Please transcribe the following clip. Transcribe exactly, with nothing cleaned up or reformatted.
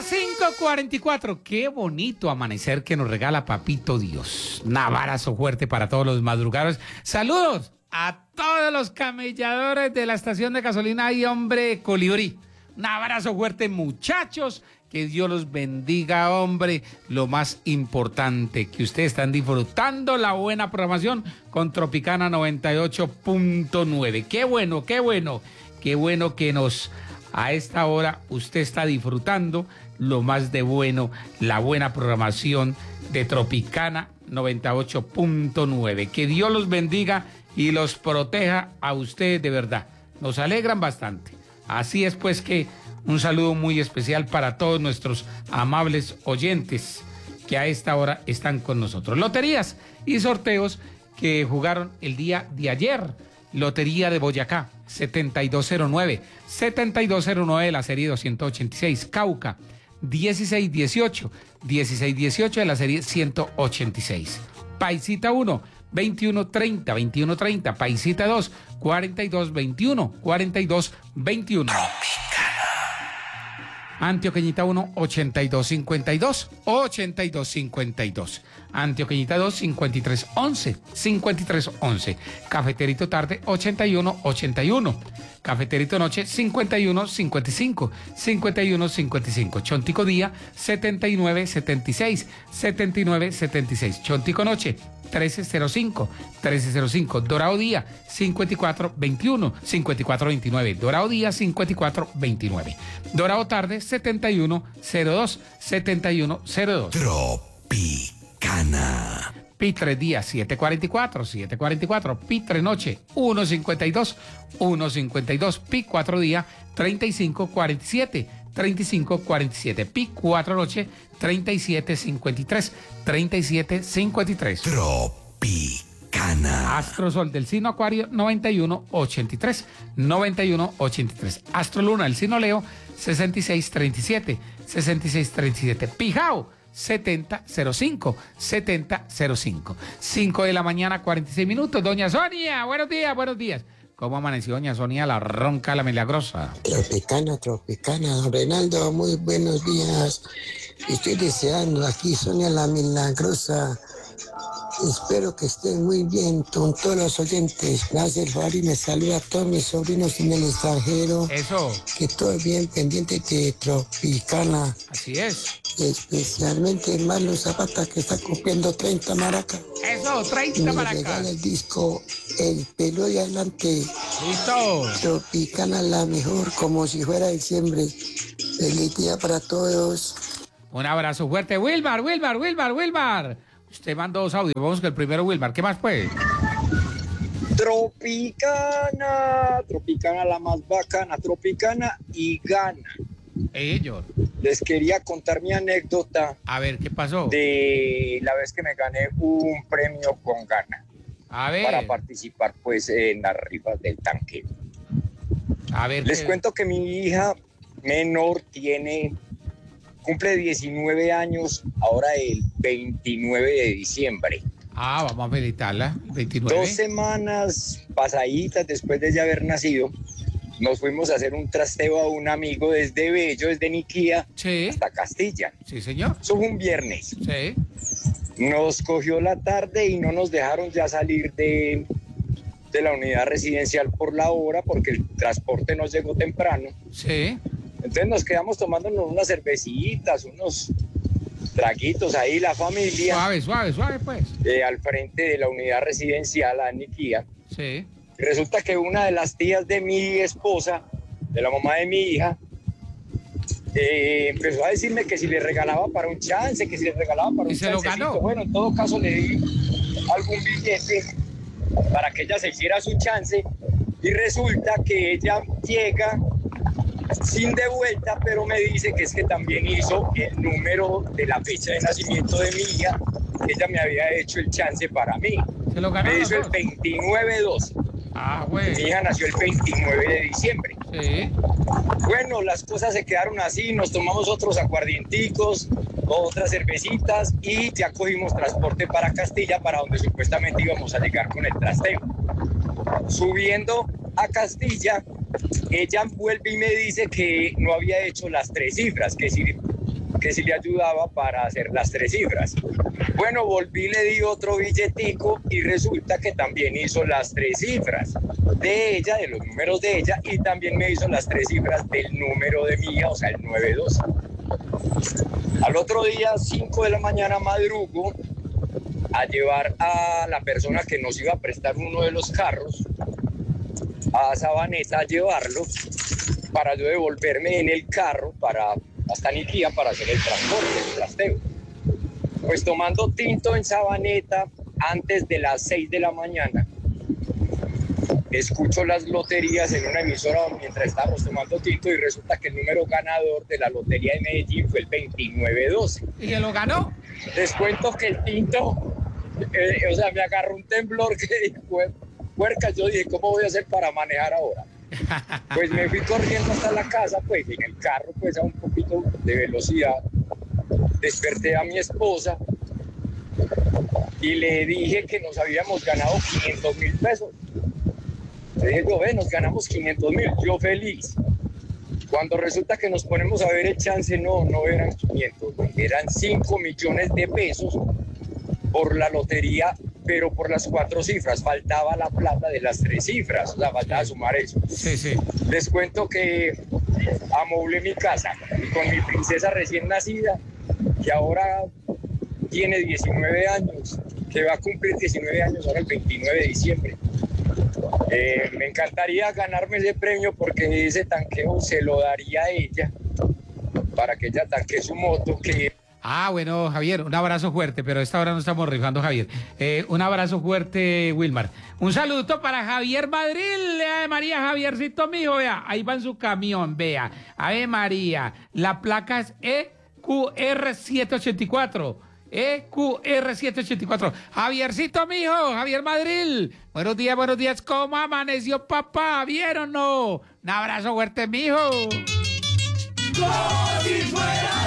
Las cinco cuarenta y cuatro. Qué bonito amanecer que nos regala Papito Dios. Un abrazo fuerte para todos los madrugadores. Saludos a todos los camelladores de la estación de gasolina y hombre Colibrí. Un abrazo fuerte, muchachos. Que Dios los bendiga, hombre. Lo más importante, que ustedes están disfrutando la buena programación con Tropicana noventa y ocho punto nueve. Qué bueno, qué bueno, qué bueno que nos... A esta hora usted está disfrutando lo más de bueno, la buena programación de Tropicana noventa y ocho punto nueve. Que Dios los bendiga y los proteja a ustedes de verdad. Nos alegran bastante. Así es pues que un saludo muy especial para todos nuestros amables oyentes que a esta hora están con nosotros. Loterías y sorteos que jugaron el día de ayer. Lotería de Boyacá, setenta y dos cero nueve, setenta y dos cero nueve de la serie doscientos ochenta y seis, Cauca, dieciséis dieciocho, dieciséis dieciocho de la serie ciento ochenta y seis, Paisita uno, veintiuno treinta, veintiuno treinta, Paisita dos, cuarenta y dos veintiuno, cuarenta y dos veintiuno. Antioqueñita uno, ochenta y dos cincuenta y dos, ochenta y dos cincuenta y dos. Antioqueñita dos, cincuenta y tres once, cincuenta y tres once. Cafeterito tarde, ochenta y uno ochenta y uno. Cafeterito noche, cincuenta y uno cincuenta y cinco, cincuenta y uno cincuenta y cinco. Chontico día, setenta y nueve setenta y seis, setenta y nueve setenta y seis. Chontico noche, trece cero cinco, trece cero cinco. Dorado día, cincuenta y cuatro veintiuno, cincuenta y cuatro veintinueve. Dorado día, cincuenta y cuatro veintinueve. Dorado tarde, setenta y uno cero dos, setenta y uno cero dos. Tropicana. Pitre día, siete cuarenta y cuatro, siete cuarenta y cuatro. Pitre noche, uno cincuenta y dos, uno cincuenta y dos. Pi cuatro día, treinta y cinco cuarenta y siete, treinta y cinco cuarenta y siete. Pi cuatro noche, treinta y siete cincuenta y tres, treinta y siete cincuenta y tres. Tropicana. Astrosol del signo Acuario, noventa y uno ochenta y tres, noventa y uno ochenta y tres. Astroluna del signo Leo, sesenta y seis treinta y siete, sesenta y seis treinta y siete. Pijao, setenta cero cinco, setenta cero cinco. cinco de la mañana, cuarenta y seis minutos. Doña Sonia, buenos días, buenos días. ¿Cómo amaneció doña Sonia, la ronca, la milagrosa? Tropicana, Tropicana, don Reinaldo, muy buenos días. Estoy deseando aquí, Sonia la milagrosa. Espero que estén muy bien con todos los oyentes. Gracias, Fari, me saluda a todos mis sobrinos en el extranjero. Eso. Que todo bien pendiente de Tropicana. Así es. Especialmente el Marlon Zapata, que está cumpliendo treinta maracas. Eso, treinta me maracas. regala el disco El Pelo y Adelante. Listo. Tropicana la mejor, como si fuera diciembre. Feliz día para todos. Un abrazo fuerte. Wilmar, Wilmar, Wilmar, Wilmar. Usted mandó dos audios. Vamos con el primero, Wilmar. ¿Qué más pues? Tropicana, Tropicana la más bacana, Tropicana y gana. Ellos. Les quería contar mi anécdota. A ver, ¿qué pasó? De la vez que me gané un premio con gana. A ver. Para participar pues en las rifas del tanque. A ver. Les ¿qué? cuento que mi hija menor tiene, cumple diecinueve años, ahora el veintinueve de diciembre. Ah, vamos a felicitarla. veintinueve. Dos semanas pasaditas después de ella haber nacido, nos fuimos a hacer un trasteo a un amigo desde Bello, desde Niquía, sí, hasta Castilla. Sí, señor. Eso fue un viernes. Sí. Nos cogió la tarde y no nos dejaron ya salir de, de la unidad residencial por la hora porque el transporte nos llegó temprano. Sí. Entonces nos quedamos tomándonos unas cervecitas, unos traguitos ahí, la familia. Suave, suave, suave, pues. Eh, al frente de la unidad residencial a Niquía. Sí. Y resulta que una de las tías de mi esposa, de la mamá de mi hija, eh, empezó a decirme que si le regalaba para un chance, que si le regalaba para un ¿Y se lo chancecito. ganó? Bueno, en todo caso le di algún billete para que ella se hiciera su chance y resulta que ella llega sin de vuelta, pero me dice que es que también hizo el número de la fecha de nacimiento de mi hija, que ella me había hecho el chance para mí. Se lo ganó. Me hizo el veintinueve doce. Ah, güey. Mi hija nació el veintinueve de diciembre. Sí. Bueno, las cosas se quedaron así, nos tomamos otros aguardienticos, otras cervecitas y ya cogimos transporte para Castilla, para donde supuestamente íbamos a llegar con el trasteo. Subiendo a Castilla, ella vuelve y me dice que no había hecho las tres cifras, que si que si le ayudaba para hacer las tres cifras. Bueno, volví, le di otro billetico y resulta que también hizo las tres cifras de ella, de los números de ella, y también me hizo las tres cifras del número de mía, o sea, el nueve dos. Al otro día, cinco de la mañana, madrugo a llevar a la persona que nos iba a prestar uno de los carros a Sabaneta a llevarlo para yo devolverme en el carro para hasta Niquía para hacer el transporte, el trasteo. Pues tomando tinto en Sabaneta antes de las seis de la mañana, escucho las loterías en una emisora mientras estábamos tomando tinto y resulta que el número ganador de la lotería de Medellín fue el veintinueve doce. ¿Y que lo ganó? Les cuento que el tinto, eh, o sea, me agarró un temblor que dijo, puerca, yo dije, ¿cómo voy a hacer para manejar ahora? Pues me fui corriendo hasta la casa, pues en el carro, pues a un poquito de velocidad. Desperté a mi esposa y le dije que nos habíamos ganado quinientos mil pesos. Le dije, yo, ve, nos ganamos quinientos mil, yo feliz. Cuando resulta que nos ponemos a ver el chance, no, no eran quinientos, eran cinco millones de pesos por la lotería, pero por las cuatro cifras, faltaba la plata de las tres cifras, o sea, faltaba sumar eso. Sí, sí. Les cuento que amoblé mi casa con mi princesa recién nacida, que ahora tiene diecinueve años, que va a cumplir diecinueve años ahora el veintinueve de diciembre. Eh, me encantaría ganarme ese premio porque ese tanqueo se lo daría a ella para que ella tanquee su moto, que... Ah, bueno, Javier, un abrazo fuerte, pero a esta hora no estamos rifando, Javier. Eh, un abrazo fuerte, Wilmar. Un saludo para Javier Madrid, Ave María, Javiercito mijo, vea, ahí va en su camión, vea. Ave María, la placa es E Q R siete ochenta y cuatro. E Q R siete ochenta y cuatro. Javiercito mijo, Javier Madrid. Buenos días, buenos días, ¿cómo amaneció papá? ¿Vieron o no? Un abrazo fuerte, mijo. Como si fuera